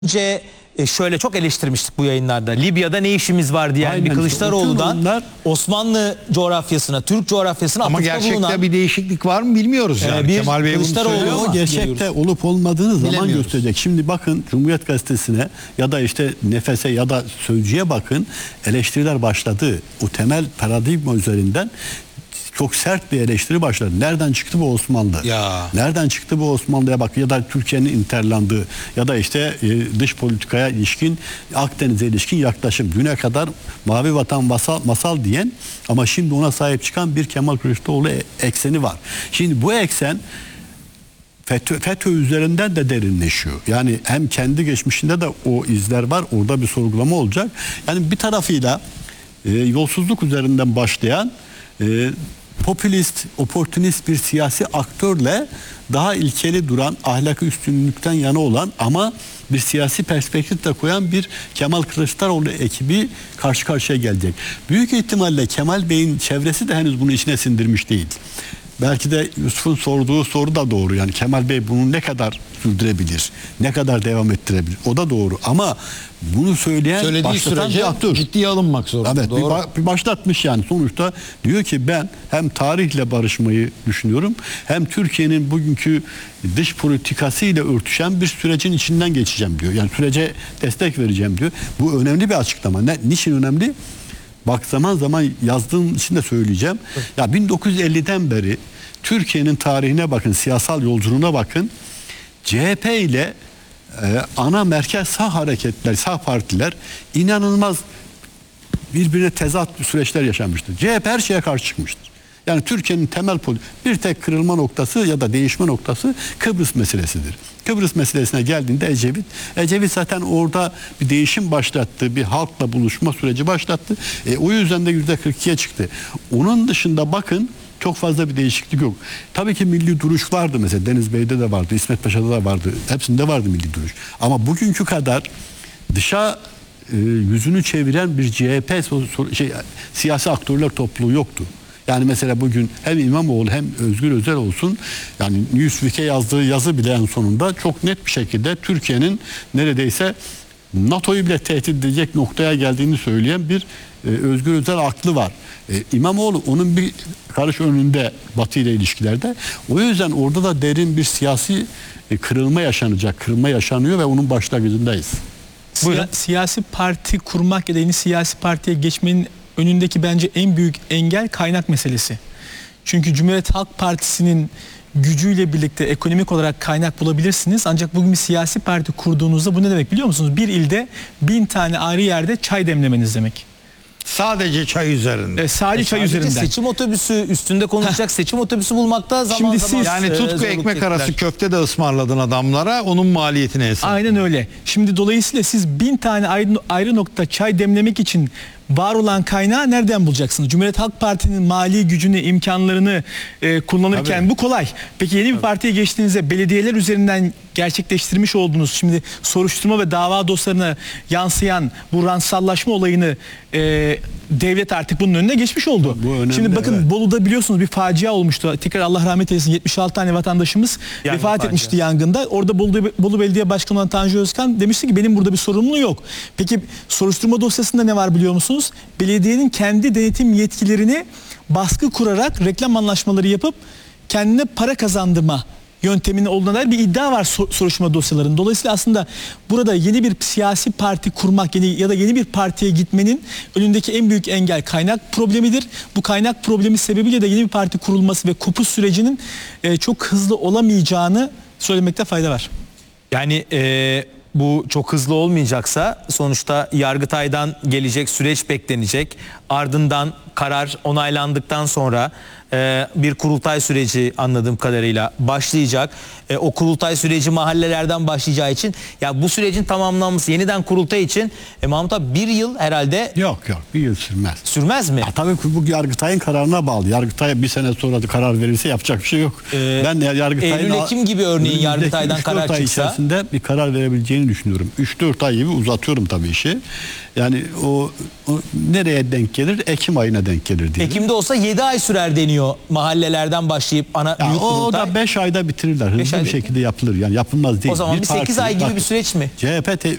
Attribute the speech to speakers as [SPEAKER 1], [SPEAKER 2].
[SPEAKER 1] Önce şöyle çok eleştirmiştik bu yayınlarda. Libya'da ne işimiz var diyen
[SPEAKER 2] Aynen,
[SPEAKER 1] bir Kılıçdaroğlu'dan
[SPEAKER 2] onlar...
[SPEAKER 1] Osmanlı coğrafyasına, Türk coğrafyasına
[SPEAKER 3] ama
[SPEAKER 1] atıfta
[SPEAKER 3] gerçekte
[SPEAKER 1] bulunan
[SPEAKER 3] bir değişiklik var mı bilmiyoruz yani.
[SPEAKER 1] bir
[SPEAKER 3] Kemal Bey bunu
[SPEAKER 1] Kılıçdaroğlu
[SPEAKER 3] söylüyor
[SPEAKER 2] O
[SPEAKER 3] ama
[SPEAKER 2] gerçekte olup olmadığını zaman
[SPEAKER 3] Bilemiyoruz.
[SPEAKER 2] gösterecek. Şimdi bakın Cumhuriyet Gazetesi'ne ya da işte Nefes'e ya da Sözcü'ye bakın, eleştiriler başladı. O temel paradigma üzerinden çok sert bir eleştiri başladı. Nereden çıktı bu Osmanlı?
[SPEAKER 3] Ya.
[SPEAKER 2] Nereden çıktı bu Osmanlı'ya bak, ya da Türkiye'nin interlandığı ya da işte dış politikaya ilişkin, Akdeniz'e ilişkin yaklaşım. Düne kadar mavi vatan masal diyen ama şimdi ona sahip çıkan bir Kemal Kılıçdaroğlu ekseni var. Şimdi bu eksen FETÖ üzerinden de derinleşiyor. Yani hem kendi geçmişinde de o izler var. Orada bir sorgulama olacak. Yani bir tarafıyla yolsuzluk üzerinden başlayan popülist, oportunist bir siyasi aktörle daha ilkeli duran, ahlaki üstünlükten yana olan ama bir siyasi perspektif de koyan bir Kemal Kılıçdaroğlu ekibi karşı karşıya gelecek. Büyük ihtimalle Kemal Bey'in çevresi de henüz bunu içine sindirmiş değil. Belki de Yusuf'un sorduğu soru da doğru. Yani Kemal Bey bunu ne kadar sürdürebilir? Ne kadar devam ettirebilir? O da doğru. Ama bunu söyleyen,
[SPEAKER 3] söylediği
[SPEAKER 2] başlatan
[SPEAKER 3] sürece
[SPEAKER 2] bir aktör.
[SPEAKER 3] ciddiye alınmak zorunda.
[SPEAKER 2] Evet,
[SPEAKER 3] Doğru.
[SPEAKER 2] bir başlatmış yani. Sonuçta diyor ki ben hem tarihle barışmayı düşünüyorum, hem Türkiye'nin bugünkü dış politikasıyla örtüşen bir sürecin içinden geçeceğim diyor. Yani sürece destek vereceğim diyor. Bu önemli bir açıklama. Niçin önemli? Bak, zaman zaman yazdığım için de söyleyeceğim. Ya 1950'den beri Türkiye'nin tarihine bakın, siyasal yolculuğuna bakın. CHP ile ana merkez sağ hareketler, sağ partiler inanılmaz birbirine tezat süreçler yaşamıştır. CHP her şeye karşı çıkmıştır. Yani Türkiye'nin temel bir tek kırılma noktası ya da değişme noktası Kıbrıs meselesidir. Kıbrıs meselesine geldiğinde Ecevit zaten orada bir değişim başlattı, bir halkla buluşma süreci başlattı. O yüzden de %42'ye çıktı. Onun dışında bakın, çok fazla bir değişiklik yok. Tabii ki milli duruş vardı mesela. Deniz Bey'de de vardı, İsmet Paşa'da da vardı. Hepsinde vardı milli duruş. Ama bugünkü kadar dışa yüzünü çeviren bir CHP siyasi aktörler topluluğu yoktu. Yani mesela bugün hem İmamoğlu hem Özgür Özel olsun, yani Newsweek'e yazdığı yazı bile en sonunda çok net bir şekilde Türkiye'nin neredeyse NATO'yu bile tehdit edecek noktaya geldiğini söyleyen bir Özgür Özel aklı var. İmamoğlu onun bir karış önünde Batı ile ilişkilerde. O yüzden orada da derin bir siyasi kırılma yaşanacak. Kırılma yaşanıyor ve onun başlangıcındayız.
[SPEAKER 4] Siyasi parti kurmak ya da yeni siyasi partiye geçmenin önündeki bence en büyük engel kaynak meselesi. Çünkü Cumhuriyet Halk Partisi'nin gücüyle birlikte ekonomik olarak kaynak bulabilirsiniz. Ancak bugün bir siyasi parti kurduğunuzda bu ne demek biliyor musunuz? Bir ilde 1000 tane ayrı yerde çay demlemeniz demek.
[SPEAKER 3] Sadece çay üzerinde.
[SPEAKER 4] Sadece çay üzerinden.
[SPEAKER 1] seçim otobüsü üstünde konuşacak seçim otobüsü bulmakta zaman
[SPEAKER 4] Şimdi
[SPEAKER 1] zaman
[SPEAKER 4] siz-
[SPEAKER 3] Yani tutku
[SPEAKER 1] zorluk
[SPEAKER 3] ekmek
[SPEAKER 1] çektiler.
[SPEAKER 3] arası köfte de ısmarladın adamlara, onun maliyetini hesap.
[SPEAKER 4] Aynen öyle. Şimdi dolayısıyla siz 1000 tane ayrı nokta çay demlemek için var olan kaynağı nereden bulacaksınız? Cumhuriyet Halk Parti'nin mali gücünü, imkanlarını kullanırken
[SPEAKER 3] Tabii.
[SPEAKER 4] bu kolay. Peki yeni bir partiye geçtiğinizde belediyeler üzerinden gerçekleştirmiş olduğunuz, şimdi soruşturma ve dava dosyalarına yansıyan bu rantsallaşma olayını devlet artık bunun önüne geçmiş oldu.
[SPEAKER 2] Bu önemli,
[SPEAKER 4] Şimdi bakın,
[SPEAKER 2] evet.
[SPEAKER 4] Bolu'da biliyorsunuz bir facia olmuştu. Tekrar Allah rahmet eylesin, 76 tane vatandaşımız vefat
[SPEAKER 1] facia.
[SPEAKER 4] etmişti yangında. Orada Bolu Belediye Başkanı olan Tanju Özkan demişti ki benim burada bir sorumluluğu yok. Peki soruşturma dosyasında ne var biliyor musunuz? Belediyenin kendi denetim yetkilerini baskı kurarak reklam anlaşmaları yapıp kendine para kazandırma yönteminin olduğuna dair bir iddia var soruşturma dosyalarının. Dolayısıyla aslında burada yeni bir siyasi parti kurmak ya da yeni bir partiye gitmenin önündeki en büyük engel kaynak problemidir. Bu kaynak problemi sebebiyle de yeni bir parti kurulması ve kopuş sürecinin çok hızlı olamayacağını söylemekte fayda var.
[SPEAKER 1] Yani bu çok hızlı olmayacaksa sonuçta Yargıtay'dan gelecek süreç beklenecek. Ardından karar onaylandıktan sonra bir kurultay süreci anladığım kadarıyla başlayacak. O kurultay süreci mahallelerden başlayacağı için ya bu sürecin tamamlanması yeniden kurultay için Mahmut abi 1 yıl herhalde
[SPEAKER 2] Yok, bir yıl sürmez.
[SPEAKER 1] sürmez mi?
[SPEAKER 2] Tabii ki bu Yargıtay'ın kararına bağlı. Yargıtay bir sene sonra da karar verirse yapacak bir şey yok. Ben Yargıtay'ın
[SPEAKER 1] Eylül-Ekim gibi örneğin Yargıtay'dan karar
[SPEAKER 2] ay
[SPEAKER 1] çıksa
[SPEAKER 2] içerisinde bir karar verebileceğini düşünüyorum. 3-4 ay gibi uzatıyorum tabii işi. Yani o nereye denk gelir? Ekim ayına denk gelir diye.
[SPEAKER 1] Ekim'de olsa 7 ay sürer deniyor mahallelerden başlayıp
[SPEAKER 2] Ya
[SPEAKER 1] büyük
[SPEAKER 2] o
[SPEAKER 1] kurultay.
[SPEAKER 2] da 5 ayda bitirirler.
[SPEAKER 1] Beş
[SPEAKER 2] Hızlı
[SPEAKER 1] ayda
[SPEAKER 2] bir şekilde yapılır. Yani yapılmaz değil.
[SPEAKER 1] O zaman bir 8 ay gibi bir süreç mi?
[SPEAKER 2] CHP